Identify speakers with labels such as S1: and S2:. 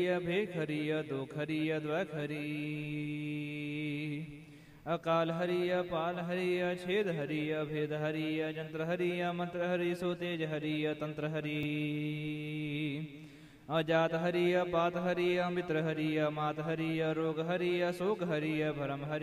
S1: भेख हरि दुख हरि द्वैख हरि अकाल हरि अपाल हरि छेद हरि अभेद हरि जंत्र हरि मंत्र हरि सो तेज हरि तंत्र हरि अजात हरि अपात हरि अमित्र हरि अमात हरि रोग हरि शोक हरि भरम हरि